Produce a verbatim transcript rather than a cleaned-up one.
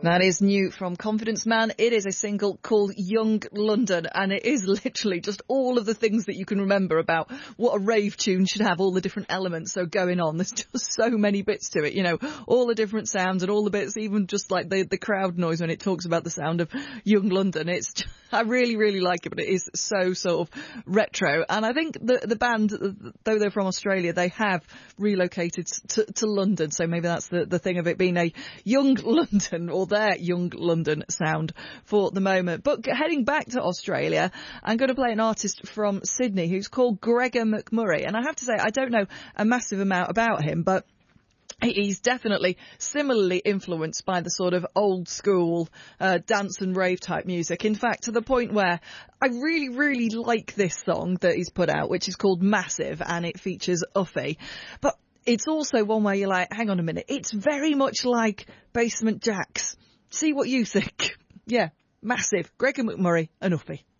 That is new from Confidence Man. It is a single called Young London, and it is literally just all of the things that you can remember about what a rave tune should have, all the different elements so going on. There's just so many bits to it, you know, all the different sounds and all the bits, even just like the, the crowd noise when it talks about the sound of Young London. It's just, I really, really like it, but it is so sort of retro. And I think the the band, though they're from Australia, they have relocated to, to London, so maybe that's the, the thing of it being a Young London, or their Young London sound for the moment. But heading back to Australia, I'm going to play an artist from Sydney who's called Gregor McMurray. And I have to say, I don't know a massive amount about him, but he's definitely similarly influenced by the sort of old school uh, dance and rave type music. In fact, to the point where I really, really like this song that he's put out, which is called Massive, and it features Uffie. But it's also one where you're like, hang on a minute, it's very much like Basement Jaxx. See what you think. Yeah, Massive, Gregor McMurray and Uffie.